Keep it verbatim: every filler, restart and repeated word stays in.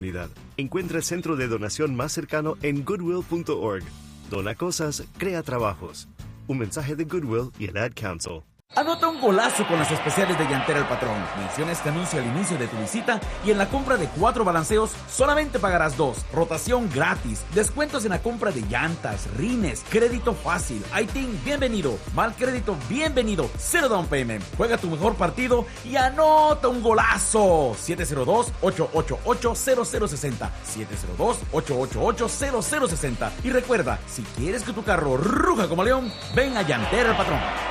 Encuentra el centro de donación más cercano en goodwill punto org. Dona cosas, crea trabajos. Un mensaje de Goodwill y el Ad Council. Anota un golazo con las especiales de Llantera El Patrón. Menciona este anuncio al inicio de tu visita y en la compra de cuatro balanceos solamente pagarás dos. Rotación gratis. Descuentos en la compra de llantas, rines, crédito fácil. I T I N, bienvenido. Mal crédito, bienvenido. Cero down payment. Juega tu mejor partido y anota un golazo. siete cero dos, ocho ocho ocho, cero cero seis cero. siete cero dos, ocho ocho ocho, cero cero seis cero. Y recuerda, si quieres que tu carro ruja como león, ven a Llantera El Patrón.